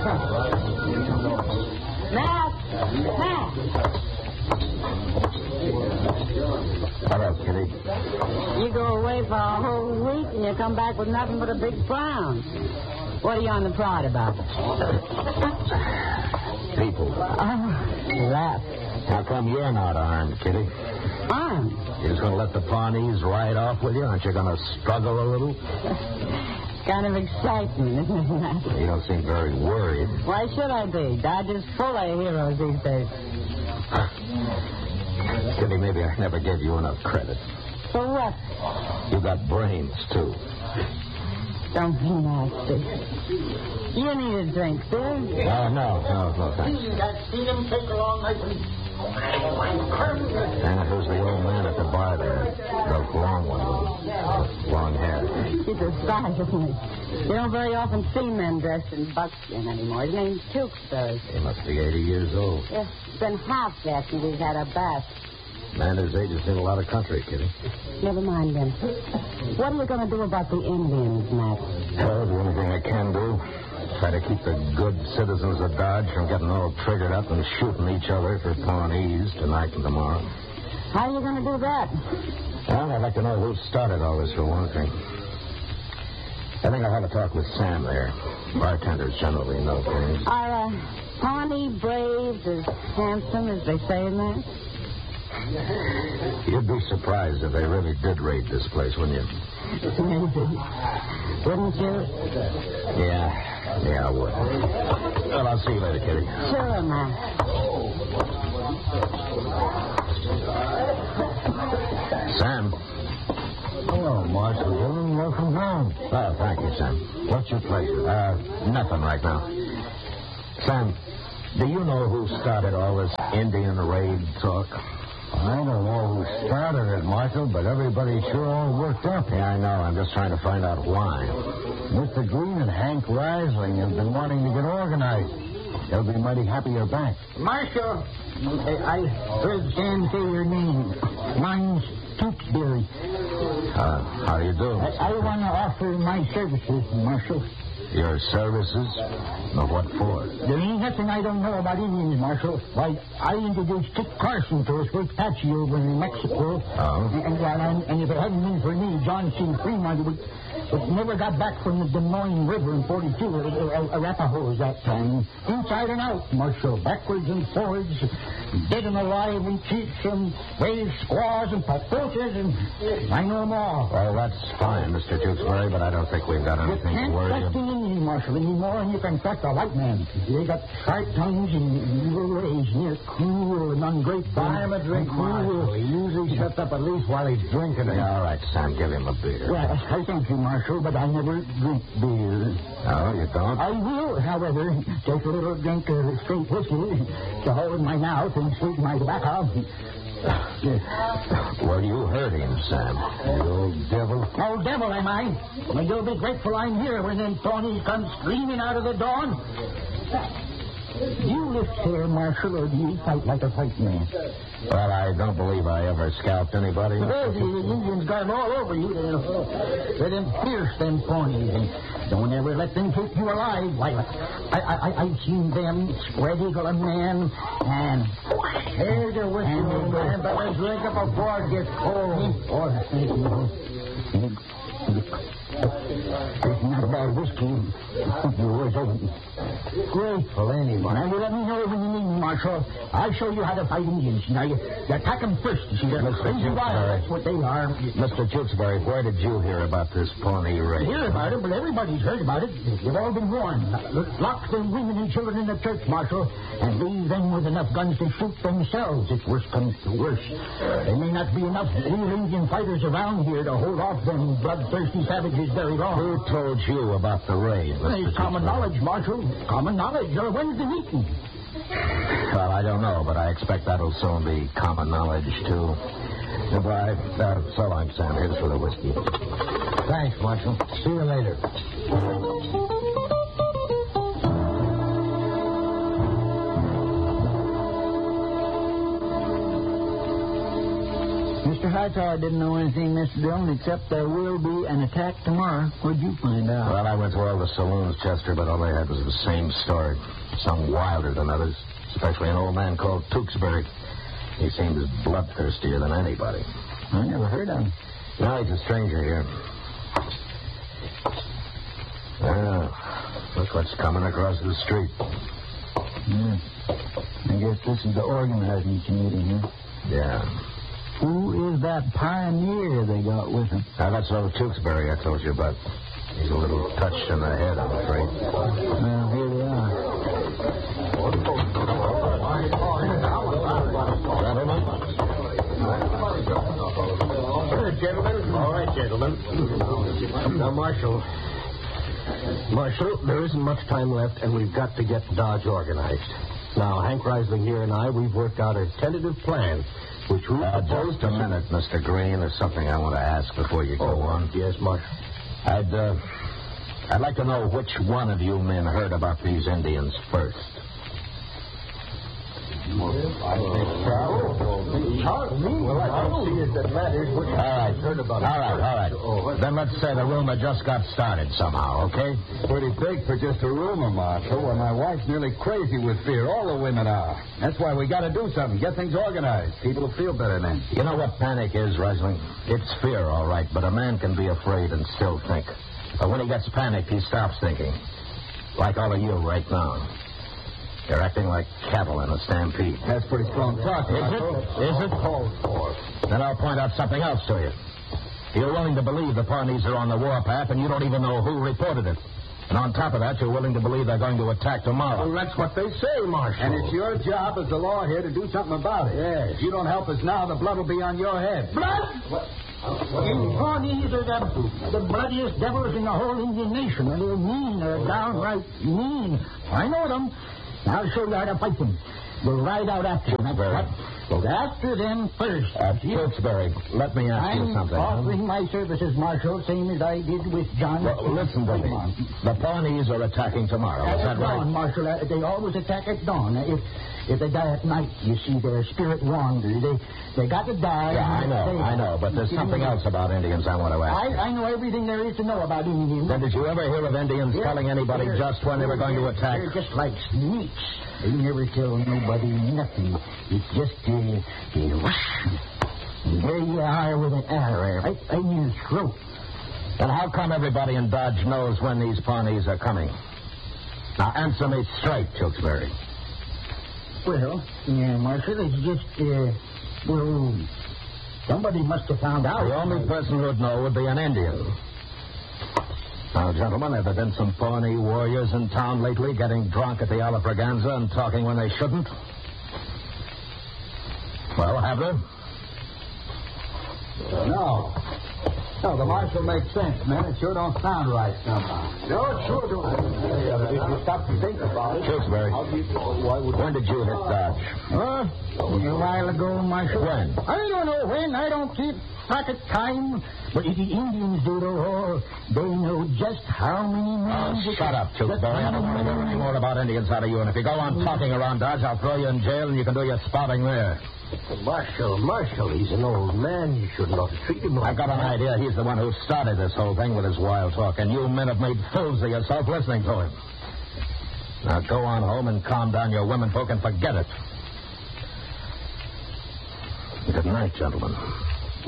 Matt! What else, Kitty? You go away for a whole week and you come back with nothing but a big frown. What are you on the prod about? People. That. How come you're not armed, Kitty? Armed? You're just going to let the Pawnees ride off with you? Aren't you going to struggle a little? Kind of excitement, isn't it, Matt? You don't seem very worried. Why should I be? Dodge is full of heroes these days. Kitty, maybe I never gave you enough credit. For what? You got brains, too. Don't be nasty. You need a drink, sir? No, thanks. I've seen him take a long night. And who's the old man at the bar there? The long one, long hair. He's a sight, isn't he? You don't very often see men dressed in buckskin anymore. His name's Tewksbury. He must be 80 years old. Yeah, it's been half that since he's had a bath. Man his age has seen a lot of country, Kitty. Never mind then. What are you going to do about the Indians, Matt? Well, the only thing I can do, try to keep the good citizens of Dodge from getting all triggered up and shooting each other for Pawnees tonight and tomorrow. How are you going to do that? Well, I'd like to know who started all this, for one thing. I think I'll have a talk with Sam there. Bartenders generally know things. Are Pawnee braves as handsome as they say in that? You'd be surprised if they really did raid this place, wouldn't you? Maybe. Wouldn't you? Yeah, I would. Well, I'll see you later, Kitty. Sure, Matt. Sam. Hello, Marshal Dillon. Welcome home. Oh, thank you, Sam. What's your pleasure? Nothing right now. Sam, do you know who started all this Indian raid talk? I don't know who started it, Marshal, but everybody's sure all worked up. Yeah, I know. I'm just trying to find out why. Mr. Green and Hank Rising have been wanting to get organized. They'll be mighty happy you're back. Marshal, I heard Sam say your name. Mine's Tewksbury. How do you do? I want to offer my services, Marshal. Your services? No, what for? There ain't nothing I don't know about Indians, Marshal. Why, I introduced Kit Carson to us with Patsy over in Mexico. Oh? And if it hadn't been for me, John C. Fremont would never got back from the Des Moines River in 42, Arapahoes that time. Inside and out, Marshal. Backwards and forwards. Dead and alive and chiefs and braves, squaws and papooses, and I know them all. Well, that's fine, Mr. Tewksbury, but I don't think we've got anything to worry about. You can't trust an Indian, Marshal, anymore, and you can trust a white man. They got sharp tongues and evil ways, and they're cruel and ungrateful. Buy him a drink, Marshal. He usually shuts up at least while he's drinking it. Yeah, all right, Sam, give him a beer. Well, I thank you, Marshal, but I never drink beer. Oh, you don't? I will, however, take a little drink of straight whiskey to hold my mouth and sweeten my tobacco. Well, you heard him, Sam. You old devil. Old devil, am I? Well, you'll be grateful I'm here when them Pawnees come screaming out of the dawn. You lift here, Marshal, or do you fight like a white man? Well, I don't believe I ever scalped anybody. Well, the Indians got all over you. Let them pierce them Pawnees, and don't ever let them take you alive. Why, I've seen them spread eagle a man, and here's a whiskey, old man, but let's drink it before it gets cold. It's not about whiskey. Yours isn't. Grateful, anyway. Now, you let me know when you need me, Marshal. I'll show you how to fight Indians. Now, you attack them first. You see, they're crazy wild. That's what they are. Mr. Tewksbury, where did you hear about this Pawnee raid? Hear about it, but everybody's heard about it. They've all been warned. Lock the women and children in the church, Marshal, and leave them with enough guns to shoot themselves if worse comes to worse. There may not be enough real Indian fighters around here to hold off them bloodthirsty savages very long. Who told you about the raid, Mr. It's common knowledge, Marshal. Common knowledge. When's the meeting? Well, I don't know, but I expect that'll soon be common knowledge, too. Goodbye. So long, Sam. Here's for the whiskey. Thanks, Marshal. See you later. Mr. Hightower didn't know anything, Mr. Dillon, except there will be an attack tomorrow. What'd you find out? Well, I went to all the saloons, Chester, but all they had was the same story. Some wilder than others, especially an old man called Tewksbury. He seemed as bloodthirstier than anybody. I never heard of him. No, he's a stranger here. Well, look what's coming across the street. I guess this is the organizing committee here. Yeah. Who is that pioneer they got with them? Now, that's old Tewksbury I told you about. He's a little touched in the head, I'm afraid. Well, here they are. Gentlemen? All right, gentlemen. Now, Marshal, there isn't much time left, and we've got to get Dodge organized. Now, Hank Reisling here and I, we've worked out a tentative plan, which we propose... Just a minute, Mr. Green. There's something I want to ask before you go on. Yes, Marshal. I'd like to know which one of you men heard about these Indians first. Well, I don't see it that matters which I heard about it. All right. Then let's say the rumor just got started somehow, okay? Pretty big for just a rumor, Marshal. Well, my wife's nearly crazy with fear. All the women are. That's why we got to do something. Get things organized. People will feel better then. You know what panic is, Reisling? It's fear, all right, but a man can be afraid and still think. But when he gets panicked, he stops thinking. Like all of you right now. You're acting like cattle in a stampede. That's pretty strong talk. Is it? Then I'll point out something else to you. You're willing to believe the Pawnees are on the warpath, and you don't even know who reported it. And on top of that, you're willing to believe they're going to attack tomorrow. Well, that's what they say, Marshal. And it's your job as the law here to do something about it. Yes. If you don't help us now, the blood will be on your head. Blood? You Pawnees are the bloodiest devils in the whole Indian nation. And they're mean. They're downright mean. I know them. I'll show you how to fight them. We'll ride out after them. After them first. Tewksbury, let me ask you something. I'm offering my services, Marshal, same as I did with John. Well, listen to me. The Pawnees are attacking tomorrow. Is that right? Dawn, Marshal. They always attack at dawn. If they die at night, you see, their spirit wanders. They got to die. Yeah, I know. But there's something else about Indians I want to ask you. I know everything there is to know about Indians. Then did you ever hear of Indians telling anybody just when they were going to attack? They're just like snakes. They never tell nobody nothing. It's just they rush. And there you are with an arrow right in your throat. Then how come everybody in Dodge knows when these Pawnees are coming? Now answer me straight, Tewksbury. Well, Marshal, it's just, somebody must have found out. The only person who'd know would be an Indian. Now, gentlemen, have there been some Pawnee warriors in town lately getting drunk at the Alafraganza and talking when they shouldn't? Well, have there? No, the Marshal makes sense, man. It sure don't sound right somehow. No, it sure don't. If you stop to think about it... Tewksbury, when did you hit Dodge? A while ago, Marshal. When? I don't know when. I don't keep track of time. But if the Indians do, though, they know just how many men... Oh, shut up, Tewksbury. I don't want to hear any more about Indians out of you. And if you go on talking around Dodge, I'll throw you in jail and you can do your spouting there. Marshal, he's an old man. You shouldn't ought to treat him like I've got an idea. He's the one who started this whole thing with his wild talk, and you men have made fools of yourself listening to him. Now go on home and calm down your women folk and forget it. Good night, gentlemen.